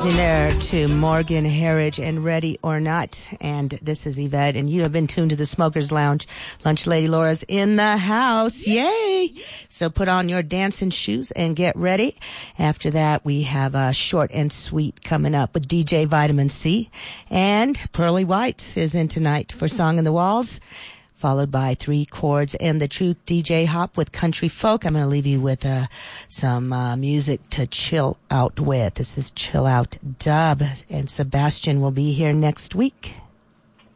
listening there to Morgan Harridge and Ready or Not. And this is Yvette, and you have been tuned to the Smokers Lounge. Lunch Lady Laura's in the house. Yay! So put on your dancing shoes and get ready. After that, we have Short and Sweet coming up with DJ Vitamin C. And Pearly Whites is in tonight for Song in the Walls, followed by Three Chords and the Truth DJ Hop with Country Folk. I'm going to leave you with some music to chill out with. This is Chill Out Dub, and Sebastian will be here next week.